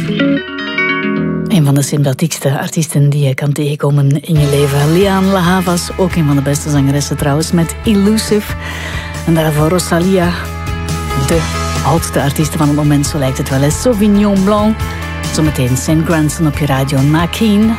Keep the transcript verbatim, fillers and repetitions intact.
Een van de sympathiekste artiesten die je kan tegenkomen in je leven. Lianne La Havas, ook een van de beste zangeressen trouwens, met Elusive. En daarvoor Rosalia, de oudste artieste van het moment, zo lijkt het wel eens. Sauvignon Blanc. Zometeen Saint Grandson op je radio na Keen.